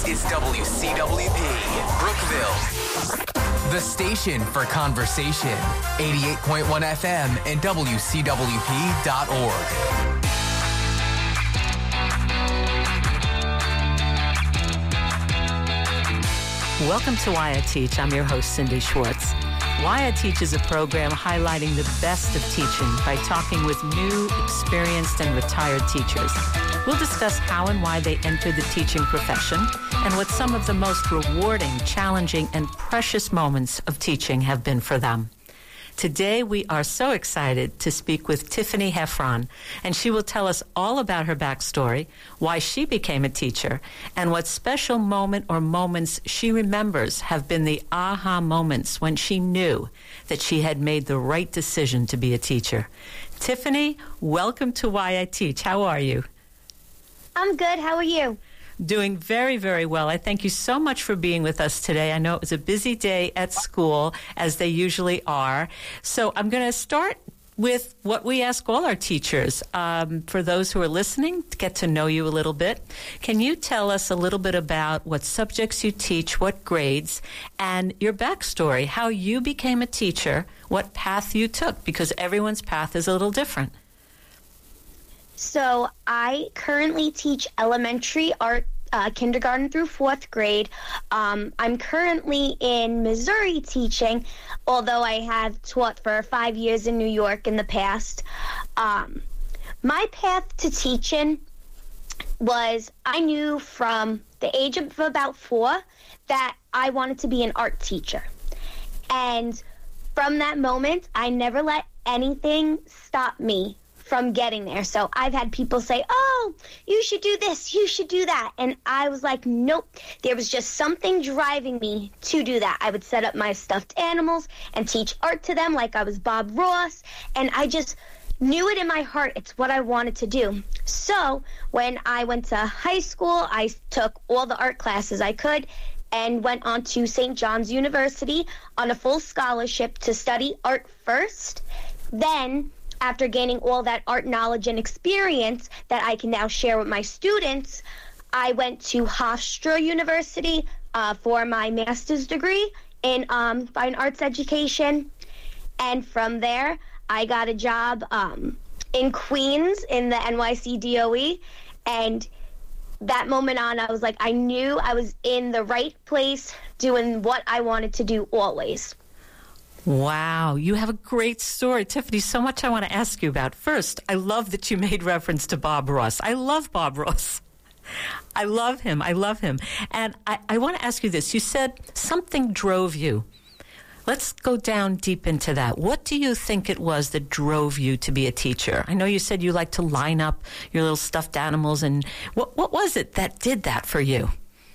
is WCWP, Brookville. The station for conversation. 88.1 FM and WCWP.org. Welcome to Why I Teach. I'm your host, Cindy Schwartz. Why I Teach is a program highlighting the best of teaching by talking with new, experienced, and retired teachers. We'll discuss how and why they entered the teaching profession and what some of the most rewarding, challenging, and precious moments of teaching have been for them. Today, we are so excited to speak with Tiffany Heffron, and she will tell us all about her backstory, why she became a teacher, and what special moment or moments she remembers have been the aha moments when she knew that she had made the right decision to be a teacher. Tiffany, welcome to Why I Teach. How are you? I'm good. How are you? Doing very, very well. I thank you so much for being with us today. I know it was a busy day at school, as they usually are. So I'm going to start with what we ask all our teachers. For those who are listening, to get to know you a little bit, can you tell us a little bit about what subjects you teach, what grades, and your backstory, how you became a teacher, what path you took, because everyone's path is a little different. So I currently teach elementary art, kindergarten through fourth grade. I'm currently in Missouri teaching, although I have taught for 5 years in New York in the past. My path to teaching was, I knew from the age of about 4 that I wanted to be an art teacher. And from that moment, I never let anything stop me from getting there. So I've had people say, oh, you should do this, you should do that. And I was like, nope. There was just something driving me to do that. I would set up my stuffed animals and teach art to them like I was Bob Ross. And I just knew it in my heart. It's what I wanted to do. So when I went to high school, I took all the art classes I could and went on to St. John's University on a full scholarship to study art first. Then, after gaining all that art knowledge and experience that I can now share with my students, I went to Hofstra University for my master's degree in fine arts education. And from there, I got a job in Queens in the NYC DOE. And that moment on, I was like, I knew I was in the right place doing what I wanted to do always. Wow, you have a great story. Tiffany, so much I want to ask you about. First, I love that you made reference to Bob Ross. I love Bob Ross. I love him. And I want to ask you this. You said something drove you. Let's go down deep into that. What do you think it was that drove you to be a teacher? I know you said you like to line up your little stuffed animals. And what was it that did that for you?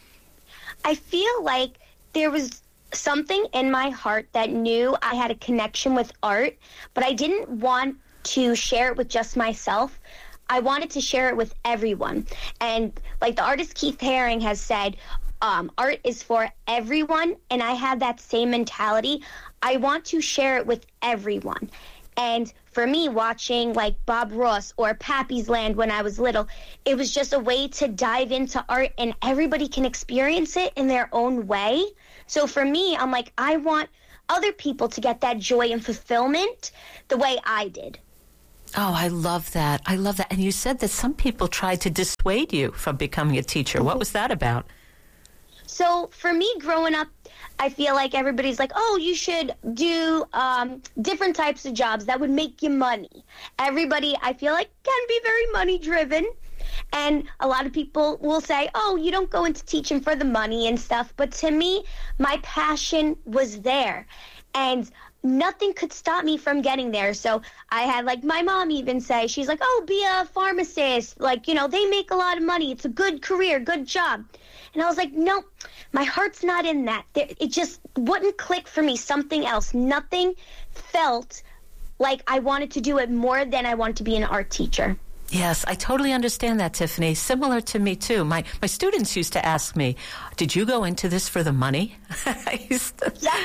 I feel like there was something in my heart that knew I had a connection with art, but I didn't want to share it with just myself. I wanted to share it with everyone. And like the artist Keith Haring has said, art is for everyone, and I have that same mentality. I want to share it with everyone. And for me, watching like Bob Ross or Pappy's Land when I was little, it was just a way to dive into art, and everybody can experience it in their own way. So for me, I'm like, I want other people to get that joy and fulfillment the way I did. Oh, I love that. And you said that some people tried to dissuade you from becoming a teacher. What was that about? So for me, growing up, I feel like everybody's like, oh, you should do different types of jobs that would make you money. Everybody, I feel like, can be very money-driven. And a lot of people will say, oh, you don't go into teaching for the money and stuff. But to me, my passion was there. And nothing could stop me from getting there. So I had, like, my mom even say, she's like, oh, be a pharmacist. Like, you know, they make a lot of money. It's a good career, good job. And I was like, no, my heart's not in that. It just wouldn't click for me, something else. Nothing felt like I wanted to do it more than I wanted to be an art teacher. Yes, I totally understand that, Tiffany. Similar to me, too. My students used to ask me, did you go into this for the money? I used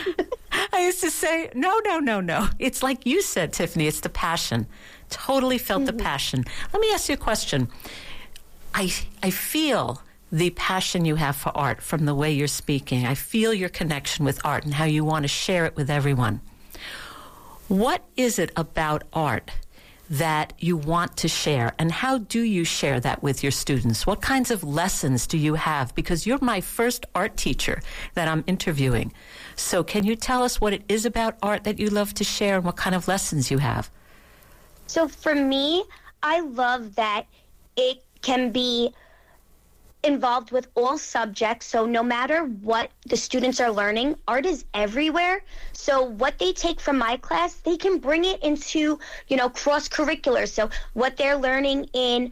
to say, no. It's like you said, Tiffany, it's the passion. Totally felt the passion. Let me ask you a question. I feel the passion you have for art from the way you're speaking. I feel your connection with art and how you want to share it with everyone. What is it about art that you want to share, and how do you share that with your students? What kinds of lessons do you have? Because you're my first art teacher that I'm interviewing. So can you tell us what it is about art that you love to share and what kind of lessons you have? So for me, I love that it can be involved with all subjects. So no matter what the students are learning, art is everywhere. So what they take from my class, they can bring it into, cross-curricular. So what they're learning in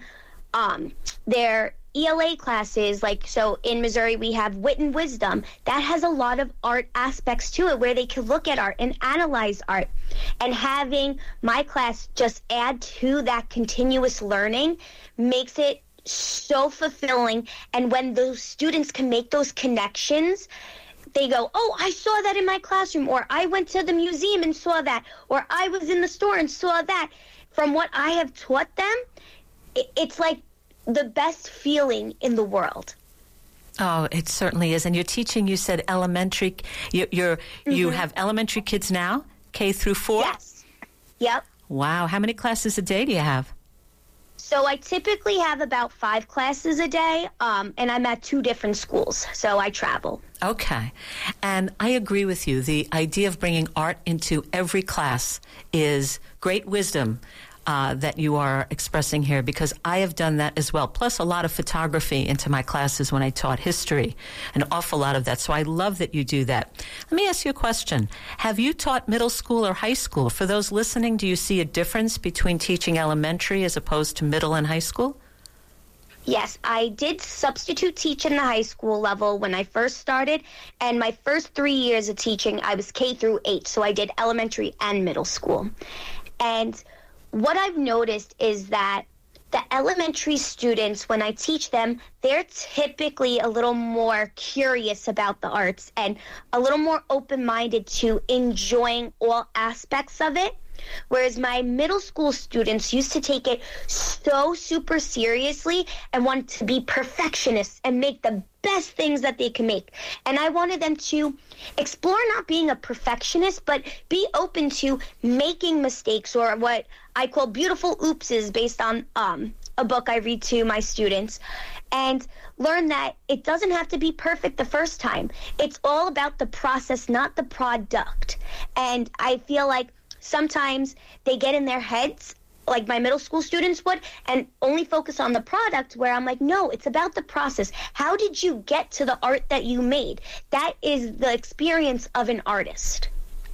their ELA classes, so in Missouri we have Wit and Wisdom. That has a lot of art aspects to it where they can look at art and analyze art. And having my class just add to that continuous learning makes it so fulfilling. And when those students can make those connections, they go, oh, I saw that in my classroom, or I went to the museum and saw that, or I was in the store and saw that. From what I have taught them, it's like the best feeling in the world. Oh, it certainly is. And you're teaching, you said elementary, you have elementary kids now, K through 4? Yes. Yep. Wow. How many classes a day do you have? So I typically have about 5 classes a day, and I'm at 2 different schools, so I travel. Okay. And I agree with you. The idea of bringing art into every class is great wisdom that you are expressing here, because I have done that as well. Plus a lot of photography into my classes when I taught history, an awful lot of that. So I love that you do that. Let me ask you a question. Have you taught middle school or high school? For those listening, do you see a difference between teaching elementary as opposed to middle and high school? Yes, I did substitute teach in the high school level when I first started, and my first 3 years of teaching, I was K through 8, so I did elementary and middle school. And what I've noticed is that the elementary students, when I teach them, they're typically a little more curious about the arts and a little more open-minded to enjoying all aspects of it. Whereas my middle school students used to take it so super seriously and want to be perfectionists and make the best things that they can make. And I wanted them to explore not being a perfectionist, but be open to making mistakes, or what I call beautiful oopses, based on a book I read to my students, and learn that it doesn't have to be perfect the first time. It's all about the process, not the product. And I feel like sometimes they get in their heads, like my middle school students would, and only focus on the product, where I'm like, no, it's about the process. How did you get to the art that you made? That is the experience of an artist.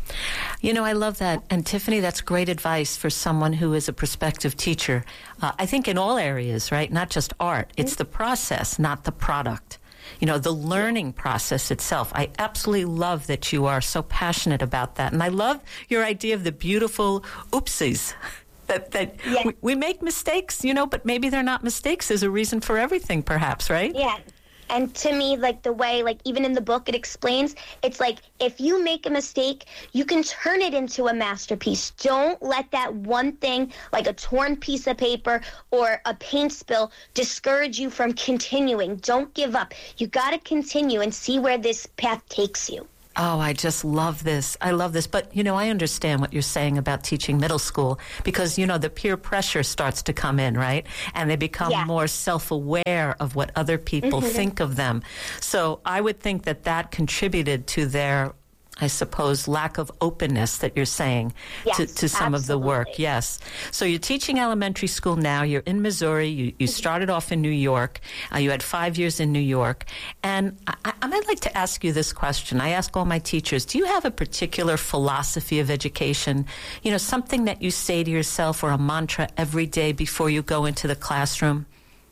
I love that. And Tiffany, that's great advice for someone who is a prospective teacher. I think in all areas, right? Not just art. It's the process, not the product. The learning process itself. I absolutely love that you are so passionate about that. And I love your idea of the beautiful oopsies. That yeah. we make mistakes, but maybe they're not mistakes. There's a reason for everything, perhaps, right? Yeah. And to me, the way, even in the book it explains, it's like, if you make a mistake, you can turn it into a masterpiece. Don't let that one thing, like a torn piece of paper or a paint spill, discourage you from continuing. Don't give up. You got to continue and see where this path takes you. Oh, I just love this. I love this. But, I understand what you're saying about teaching middle school because, the peer pressure starts to come in, right? And they become more self-aware of what other people think of them. So I would think that contributed to their, I suppose, lack of openness that you're saying to some of the work. Yes. So you're teaching elementary school now. You're in Missouri. You started off in New York. You had 5 years in New York. And I might like to ask you this question. I ask all my teachers, do you have a particular philosophy of education? Something that you say to yourself or a mantra every day before you go into the classroom?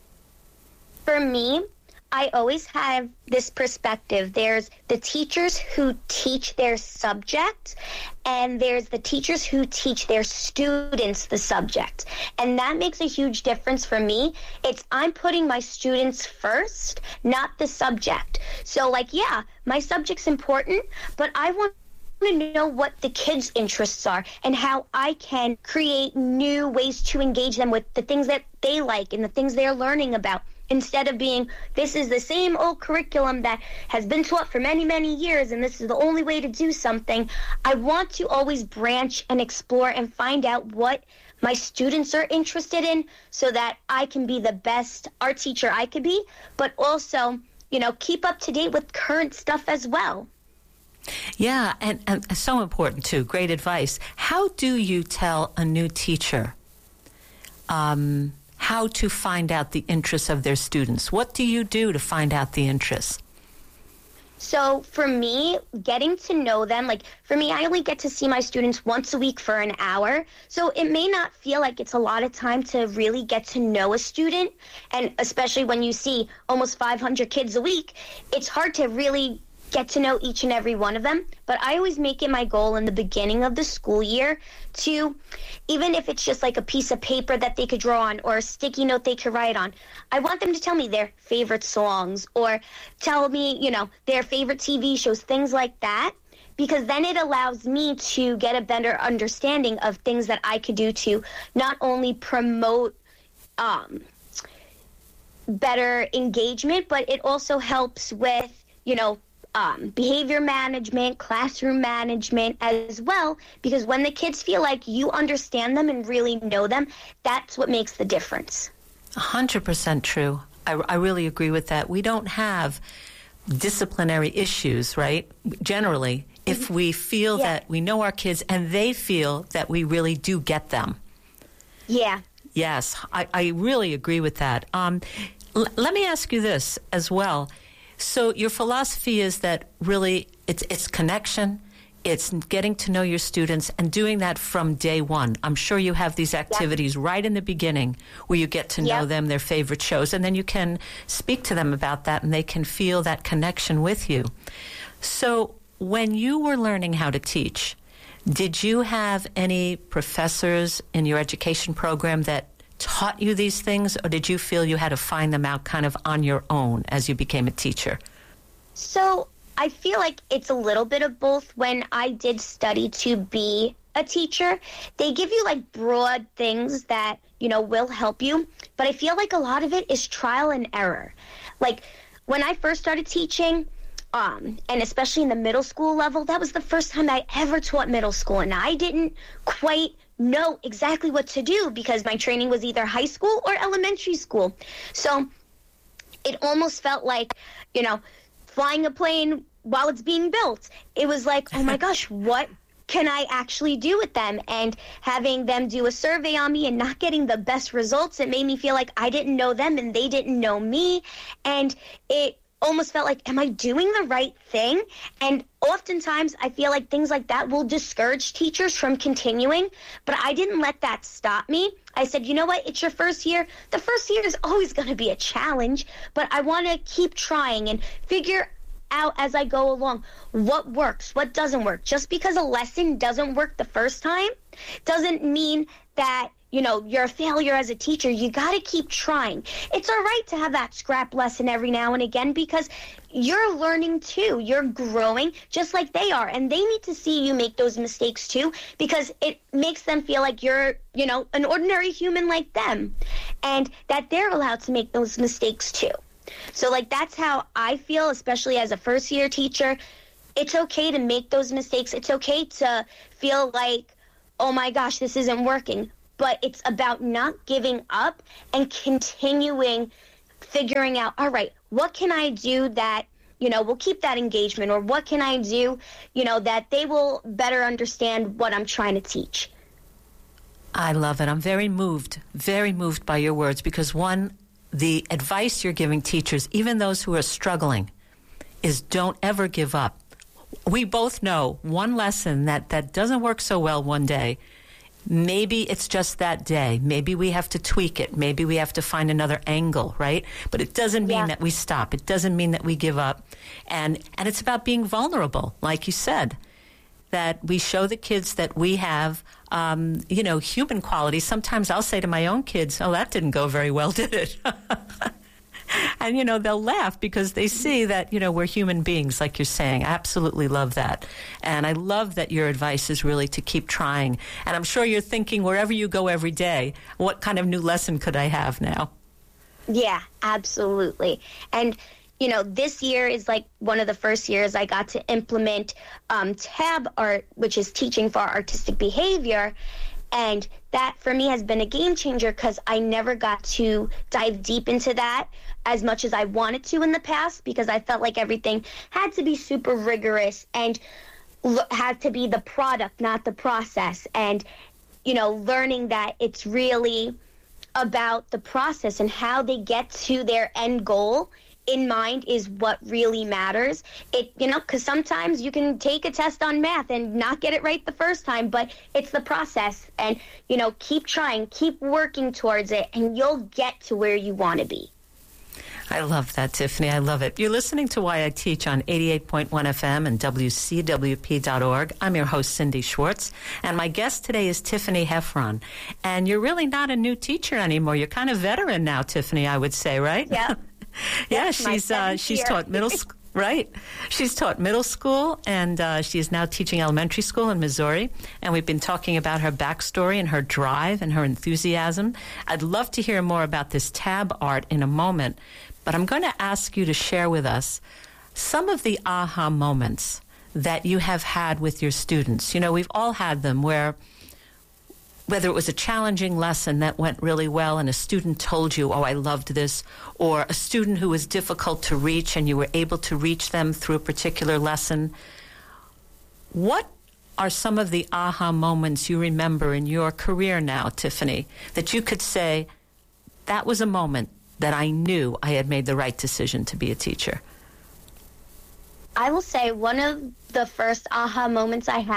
For me, I always have this perspective. There's the teachers who teach their subject, and there's the teachers who teach their students the subject. And that makes a huge difference for me. I'm putting my students first, not the subject. So, my subject's important, but I want to know what the kids' interests are and how I can create new ways to engage them with the things that they like and the things they're learning about, instead of being, this is the same old curriculum that has been taught for many, many years, and this is the only way to do something. I want to always branch and explore and find out what my students are interested in so that I can be the best art teacher I could be, but also, keep up to date with current stuff as well. Yeah, and so important, too. Great advice. How do you tell a new teacher how to find out the interests of their students? What do you do to find out the interests? So for me, getting to know them, for me, I only get to see my students once a week for an hour. So it may not feel like it's a lot of time to really get to know a student. And especially when you see almost 500 kids a week, it's hard to really get to know each and every one of them. But I always make it my goal in the beginning of the school year to, even if it's just like a piece of paper that they could draw on or a sticky note they could write on, I want them to tell me their favorite songs or tell me, their favorite TV shows, things like that, because then it allows me to get a better understanding of things that I could do to not only promote better engagement, but it also helps with, behavior management, classroom management as well, because when the kids feel like you understand them and really know them, that's what makes the difference. 100% true. I really agree with that. We don't have disciplinary issues, right? Generally, if we feel that we know our kids and they feel that we really do get them. Yeah. Yes, I really agree with that. Let me ask you this as well. So your philosophy is that really it's connection, it's getting to know your students and doing that from day one. I'm sure you have these activities right in the beginning where you get to know them, their favorite shows, and then you can speak to them about that and they can feel that connection with you. So when you were learning how to teach, did you have any professors in your education program that taught you these things, or did you feel you had to find them out kind of on your own as you became a teacher? So I feel like it's a little bit of both. When I did study to be a teacher, they give you broad things that, will help you. But I feel like a lot of it is trial and error. When I first started teaching, and especially in the middle school level, that was the first time I ever taught middle school. And I didn't quite know exactly what to do because my training was either high school or elementary school. So it almost felt like, flying a plane while it's being built. It was like, oh my gosh, what can I actually do with them? And having them do a survey on me and not getting the best results, it made me feel like I didn't know them and they didn't know me. And it almost felt like, am I doing the right thing? And oftentimes I feel like things like that will discourage teachers from continuing, but I didn't let that stop me. I said, you know what, it's your first year. The first year is always going to be a challenge, but I want to keep trying and figure out as I go along what works, what doesn't work. Just because a lesson doesn't work the first time doesn't mean that you're a failure as a teacher. You got to keep trying. It's all right to have that scrap lesson every now and again because you're learning too. You're growing just like they are. And they need to see you make those mistakes too because it makes them feel like you're, an ordinary human like them and that they're allowed to make those mistakes too. So that's how I feel, especially as a first year teacher. It's okay to make those mistakes. It's okay to feel like, oh my gosh, this isn't working. But it's about not giving up and continuing figuring out, all right, what can I do that, will keep that engagement, or what can I do, that they will better understand what I'm trying to teach. I love it. I'm very moved by your words because one, the advice you're giving teachers, even those who are struggling, is don't ever give up. We both know one lesson that doesn't work so well one day. Maybe it's just that day. Maybe we have to tweak it. Maybe we have to find another angle, right? But it doesn't mean that we stop. It doesn't mean that we give up. And it's about being vulnerable, like you said, that we show the kids that we have, human qualities. Sometimes I'll say to my own kids, oh, that didn't go very well, did it? And, they'll laugh because they see that, we're human beings, like you're saying. I absolutely love that. And I love that your advice is really to keep trying. And I'm sure you're thinking wherever you go every day, what kind of new lesson could I have now? Yeah, absolutely. And, you know, this year is like one of the first years I got to implement TAB art, which is teaching for artistic behavior. And that for me has been a game changer because I never got to dive deep into that as much as I wanted to in the past, because I felt like everything had to be super rigorous and had to be the product, not the process. And, you know, learning that it's really about the process and how they get to their end goal in mind is what really matters. It, you know, because sometimes you can take a test on math and not get it right the first time, but it's the process. And, you know, keep trying, keep working towards it, and you'll get to where you want to be. I love that, Tiffany. I love it. You're listening to Why I Teach on 88.1 FM and WCWP.org. I'm your host, Cindy Schwartz, and my guest today is Tiffany Heffron. And you're really not a new teacher anymore. You're kind of veteran now, Tiffany, I would say, right? Yeah. Yeah, she's taught middle school. Right. She's taught middle school, and she is now teaching elementary school in Missouri. And we've been talking about her backstory and her drive and her enthusiasm. I'd love to hear more about this TAB art in a moment, but I'm going to ask you to share with us some of the aha moments that you have had with your students. You know, we've all had them where, whether it was a challenging lesson that went really well and a student told you, oh, I loved this, or a student who was difficult to reach and you were able to reach them through a particular lesson. What are some of the aha moments you remember in your career now, Tiffany, that you could say, that was a moment that I knew I had made the right decision to be a teacher? I will say one of the first aha moments I had